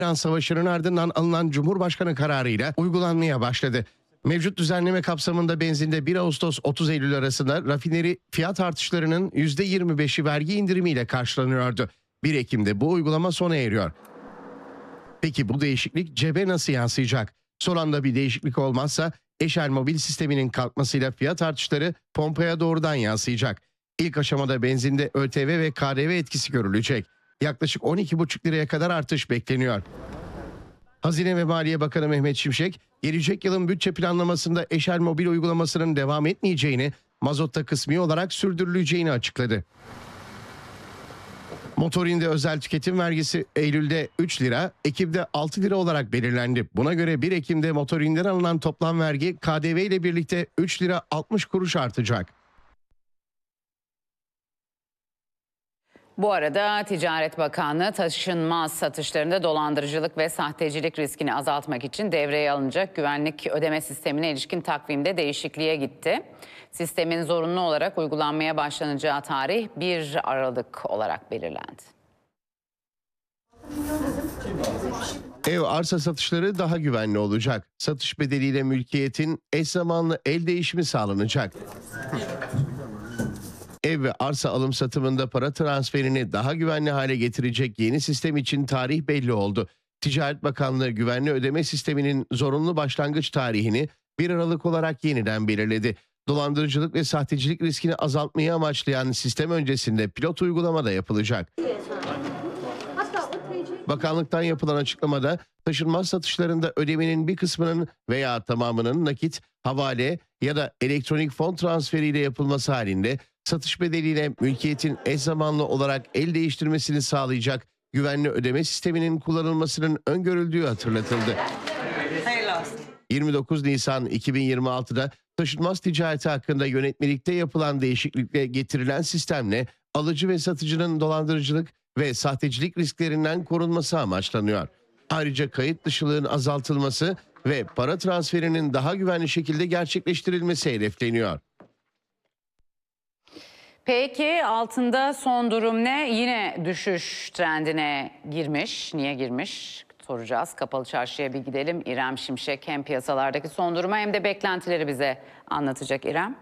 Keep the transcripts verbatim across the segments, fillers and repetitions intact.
İran Savaşı'nın ardından alınan Cumhurbaşkanı kararıyla uygulanmaya başladı. Mevcut düzenleme kapsamında benzinde bir Ağustos otuz Eylül arasında rafineri fiyat artışlarının yüzde yirmi beşi vergi indirimiyle karşılanıyordu. bir Ekim'de bu uygulama sona eriyor. Peki bu değişiklik cebe nasıl yansıyacak? Son anda bir değişiklik olmazsa Eşel mobil sisteminin kalkmasıyla fiyat artışları pompaya doğrudan yansıyacak. İlk aşamada benzinde ÖTV ve K D V etkisi görülecek. Yaklaşık on iki buçuk liraya kadar artış bekleniyor. Hazine ve Maliye Bakanı Mehmet Şimşek, gelecek yılın bütçe planlamasında Eşel mobil uygulamasının devam etmeyeceğini, mazotta kısmi olarak sürdürüleceğini açıkladı. Motorinde özel tüketim vergisi Eylül'de üç lira, Ekim'de altı lira olarak belirlendi. Buna göre bir Ekim'de motorinden alınan toplam vergi K D V ile birlikte üç lira altmış kuruş artacak. Bu arada Ticaret Bakanlığı taşınmaz satışlarında dolandırıcılık ve sahtecilik riskini azaltmak için devreye alınacak güvenlik ödeme sistemine ilişkin takvimde değişikliğe gitti. Sistemin zorunlu olarak uygulanmaya başlanacağı tarih bir Aralık olarak belirlendi. Ev arsa satışları daha güvenli olacak. Satış bedeliyle mülkiyetin eş zamanlı el değişimi sağlanacak. Ev ve arsa alım satımında para transferini daha güvenli hale getirecek yeni sistem için tarih belli oldu. Ticaret Bakanlığı güvenli ödeme sisteminin zorunlu başlangıç tarihini bir Aralık olarak yeniden belirledi. Dolandırıcılık ve sahtecilik riskini azaltmayı amaçlayan sistem öncesinde pilot uygulama da yapılacak. Bakanlıktan yapılan açıklamada taşınmaz satışlarında ödemenin bir kısmının veya tamamının nakit, havale ya da elektronik fon transferiyle yapılması halinde satış bedeliyle mülkiyetin eş zamanlı olarak el değiştirmesini sağlayacak güvenli ödeme sisteminin kullanılmasının öngörüldüğü hatırlatıldı. yirmi dokuz Nisan iki bin yirmi altıda taşınmaz ticareti hakkında yönetmelikte yapılan değişiklikle getirilen sistemle alıcı ve satıcının dolandırıcılık ve sahtecilik risklerinden korunması amaçlanıyor. Ayrıca kayıt dışılığın azaltılması ve para transferinin daha güvenli şekilde gerçekleştirilmesi hedefleniyor. Peki altında son durum ne? Yine düşüş trendine girmiş. Niye girmiş? Soracağız. Kapalı Çarşı'ya bir gidelim. İrem Şimşek hem piyasalardaki son durumu hem de beklentileri bize anlatacak. İrem.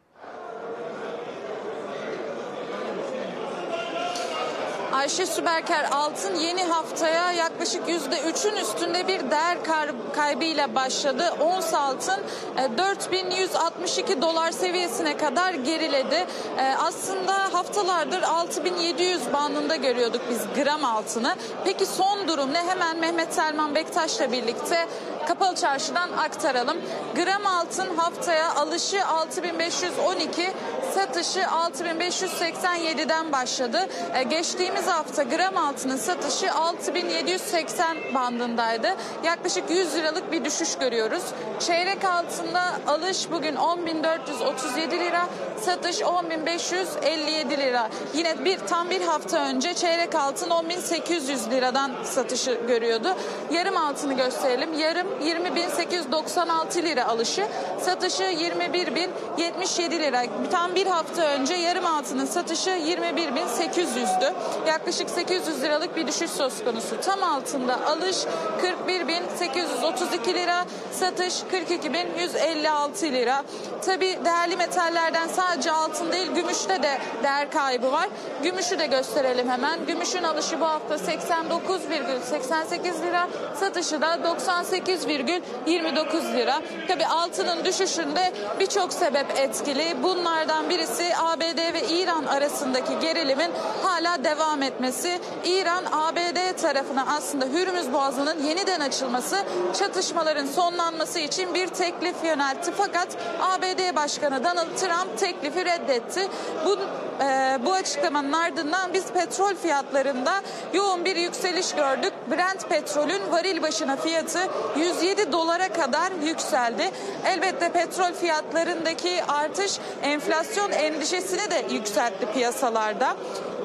Ayşe Süberker, altın yeni haftaya yaklaşık yüzde üçün üstünde bir değer kaybıyla başladı. Ons altın dört bin yüz altmış iki dolar seviyesine kadar geriledi. Aslında haftalardır altı bin yedi yüz bandında görüyorduk biz gram altını. Peki son durum ne? Hemen Mehmet Selman Bektaş'la birlikte Kapalı Çarşı'dan aktaralım. Gram altın haftaya alışı altı bin beş yüz on iki, satışı altı bin beş yüz seksen yedi'den başladı. Ee, geçtiğimiz hafta gram altının satışı altı bin yedi yüz seksen bandındaydı. Yaklaşık yüz liralık bir düşüş görüyoruz. Çeyrek altında alış bugün on bin dört yüz otuz yedi lira, satış on bin beş yüz elli yedi lira. Yine bir tam bir hafta önce çeyrek altın on bin sekiz yüz liradan satışı görüyordu. Yarım altını gösterelim. Yarım yirmi bin sekiz yüz doksan altı lira alışı, satışı yirmi bir bin yetmiş yedi lira. Tam bir hafta önce yarım altının satışı yirmi bir bin sekiz yüzdü. Yaklaşık sekiz yüz liralık bir düşüş söz konusu. Tam altında alış kırk bir bin sekiz yüz otuz iki lira, satış kırk iki bin yüz elli altı lira. Tabii değerli metallerden sadece altın değil, gümüşte de değer kaybı var. Gümüşü de gösterelim hemen. Gümüşün alışı bu hafta seksen dokuz virgül seksen sekiz lira, satışı da doksan sekiz virgül yirmi dokuz lira. Tabii altının düşüşünde birçok sebep etkili. Bunlardan birisi A B D ve İran arasındaki gerilimin hala devam etmesi. İran A B D tarafına aslında Hürmüz Boğazı'nın yeniden açılması, çatışmaların sonlanması için bir teklif yöneltti. Fakat A B D Başkanı Donald Trump teklifi reddetti. Bu e, bu açıklamanın ardından biz petrol fiyatlarında yoğun bir yükseliş gördük. Brent petrolün varil başına fiyatı yüz yedi dolara kadar yükseldi. Elbette petrol fiyatlarındaki artış enflasyon endişesini de yükseltti piyasalarda.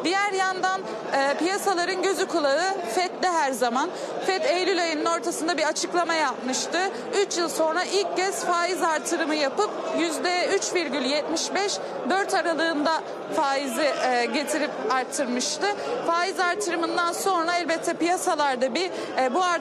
Diğer yandan e, piyasaların gözü kulağı F E D'de her zaman. F E D Eylül ayının ortasında bir açıklama yapmıştı. üç yıl sonra ilk kez faiz artırımı yapıp yüzde üç virgül yetmiş beş dört aralığında faizi e, getirip arttırmıştı. Faiz artırımından sonra elbette piyasalarda bir e, bu